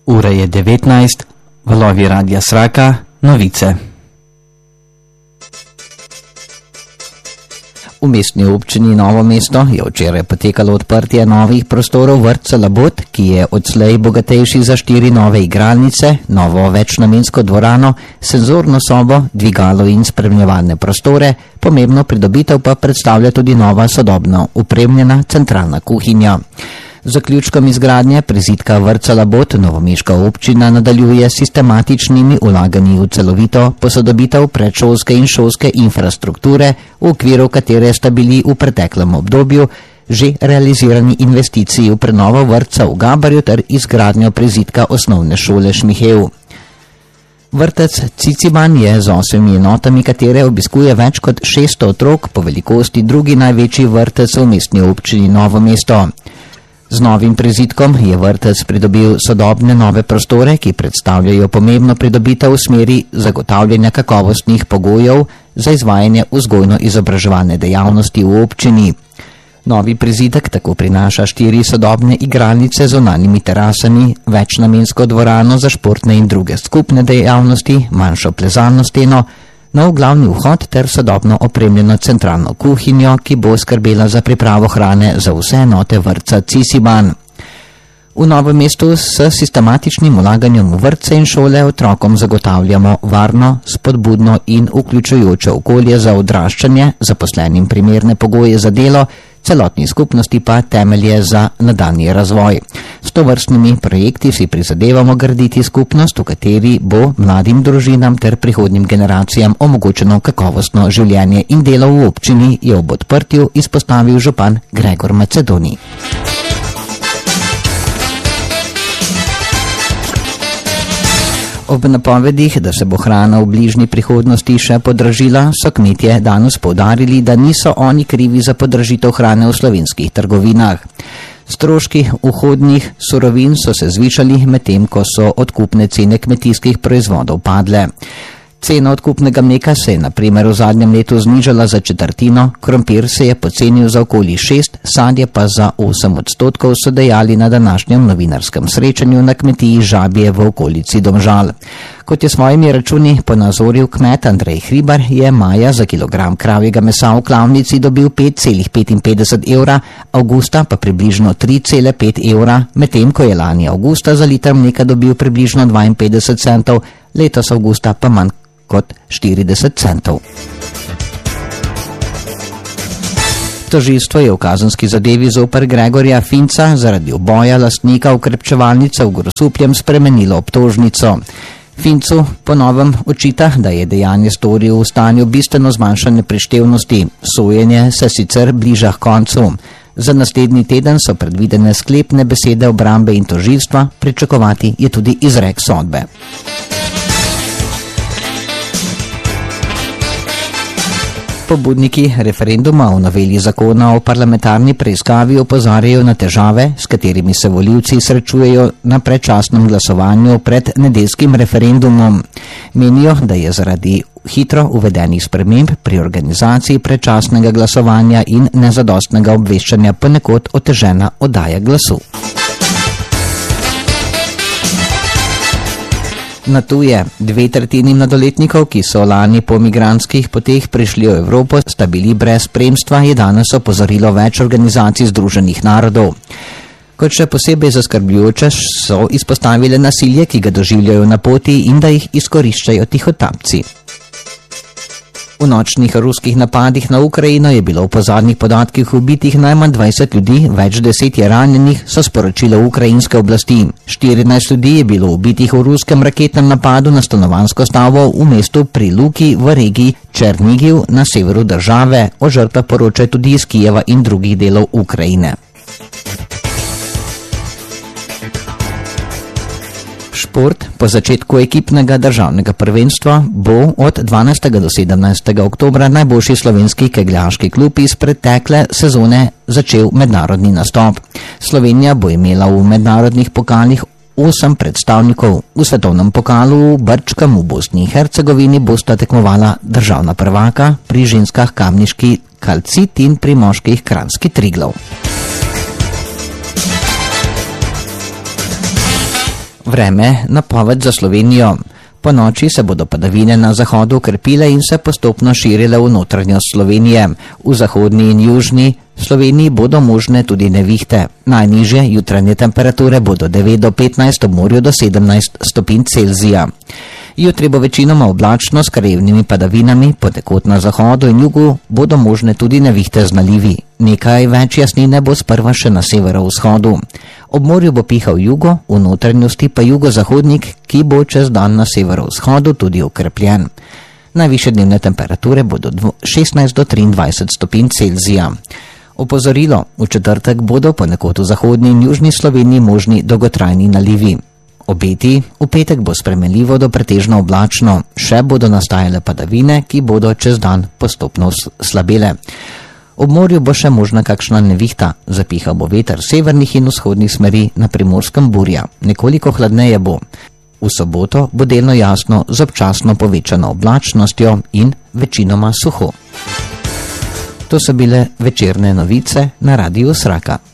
Ura je 19, valovi Radia Sraka, novice. V mestni občini Novo mesto je včeraj potekalo odprtje novih prostorov vrtca Labot, ki je odslej bogatejši za 4 nove igralnice, novo večnamensko dvorano, senzorno sobo, dvigalo in spremljevalne prostore, pomembno pridobitev pa predstavlja tudi nova sodobno opremljena centralna kuhinja. Z zaključkom izgradnje prizidka vrtca Labot novomeška občina nadaljuje sistematičnimi vlaganji v celovito posodobitev predšolske in šolske infrastrukture, v okviru katere sta bili v preteklem obdobju že realizirani investiciji v prenovo vrtca v Gabarju ter izgradnjo prizidka osnovne šole Šmihev. Vrtec Ciciban je z 8 enotami, katere obiskuje več kot 600 otrok, po velikosti drugi največji vrtec v mestni občini Novo mesto. Z novim prizidkom je vrtec pridobil sodobne nove prostore, ki predstavljajo pomembno pridobitev v smeri zagotavljanja kakovostnih pogojev za izvajanje vzgojno-izobraževalne dejavnosti v občini. Novi prizidek tako prinaša 4 sodobne igralnice z zunanjimi terasami, večnamensko dvorano za športne in druge skupne dejavnosti, manjšo plezalno steno, nov glavni vhod ter sodobno opremljeno centralno kuhinjo, ki bo skrbela za pripravo hrane za vse enote vrtca Ciciban. V Novem mestu s sistematičnim vlaganjem v vrtce in šole otrokom zagotavljamo varno, spodbudno in vključujoče okolje za odraščanje, zaposlenim primerne pogoje za delo, celotni skupnosti pa temelje za nadaljnji razvoj. S tovrstnimi projekti si prizadevamo graditi skupnost, v kateri bo mladim družinam ter prihodnjim generacijam omogočeno kakovostno življenje in delo v občini, je ob odprtju izpostavil župan Gregor Macedoni. Ob napovedih, da se bo hrana v bližnji prihodnosti še podražila, so kmetje danes poudarili, da niso oni krivi za podražitev hrane v slovenskih trgovinah. Stroški vhodnih surovin so se zvišali, medtem ko so odkupne cene kmetijskih proizvodov padle. Cena odkupnega mleka se je na primer v zadnjem letu znižala za 1/4, krompir se je pocenil za okoli 6, sadje pa za 8%, so dejali na današnjem novinarskem srečanju na kmetiji Žabje v okolici Domžal. Kot je svojimi računi ponazoril kmet Andrej Hribar, je maja za kilogram kravjega mesa v klavnici dobil 5,55 evra, avgusta pa približno 3,5 evra, medtem ko je lani avgusta za liter mleka dobil približno 52 centov, letos avgusta pa manj kot 40 centov. Tožilstvo je v kazenski zadevi zoper Gregorja Finca zaradi uboja lastnika ukrepčevalnice v Grosupljem spremenilo obtožnico. Fincu po novem očita, da je dejanje storil v stanju bistveno zmanjšane prištevnosti. Sojenje se sicer bliža h koncu. Za naslednji teden so predvidene sklepne besede obrambe in tožilstva, pričakovati je tudi izrek sodbe. Pobudniki referenduma o noveli zakona o parlamentarni preiskavi opozarjajo na težave, s katerimi se volivci srečujejo na predčasnem glasovanju pred nedeljskim referendumom. Menijo, da je zaradi hitro uvedenih sprememb pri organizaciji predčasnega glasovanja in nezadostnega obveščanja ponekod otežena oddaja glasu. Na tuje 2/3 mladoletnikov, ki so lani po migrantskih poteh prišli v Evropo, sta bili brez spremstva, je danes opozorilo več organizacij Združenih narodov. Kot še posebej zaskrbljujoče so izpostavile nasilje, ki ga doživljajo na poti in da jih izkoriščajo tihotapci. V nočnih ruskih napadih na Ukrajino je bilo po zadnjih podatkih ubitih najmanj 20 ljudi, več 10 je ranjenih, so sporočile ukrajinske oblasti. 14 ljudi je bilo ubitih v ruskem raketnem napadu na stanovanjsko stavbo v mestu pri Luki v regiji Černigiv na severu države. O žrtvah poročajo tudi iz Kijeva in drugih delov Ukrajine. Šport po začetku ekipnega državnega prvenstva bo od 12. do 17. oktobra najboljši slovenski kegljaški klub iz pretekle sezone začel mednarodni nastop. Slovenija bo imela v mednarodnih pokalih 8 predstavnikov. V svetovnem pokalu v Brčkem v Bosni in Hercegovini bosta tekmovala državna prvaka, pri ženskah kamniški Kalcit in pri moških Kranjski Triglav. Vreme napoved za Slovenijo. Po noči se bodo padavine na zahodu okrepile in se postopno širile v notranjost Slovenije. V zahodni in južni Sloveniji bodo možne tudi nevihte. Najnižje jutranje temperature bodo 9 do 15, ob morju do 17 stopinj Celzija. Jutri bo večinoma oblačno s krajevnimi padavinami, ponekod na zahodu in jugu bodo možne tudi nevihte z nalivi. Nekaj več jasnine bo sprva še na severovzhodu. Ob morju bo pihal jugo, v notranjosti pa jugozahodnik, ki bo čez dan na severovzhodu tudi okrepljen. Najvišje dnevne temperature bodo 16 do 23 stopinj Celzija. Opozorilo, v četrtek bodo ponekod v zahodni in južni Sloveniji možni dolgotrajni nalivi. Obeti, v petek bo spremenljivo do pretežno oblačno, še bodo nastajale padavine, ki bodo čez dan postopno slabele. Ob morju bo še možna kakšna nevihta, zapihal bo veter severnih in vzhodnih smeri, na Primorskem burja, nekoliko hladneje bo. V soboto bo delno jasno z občasno povečano oblačnostjo in večinoma suho. To so bile večerne novice na Radiu Sraka.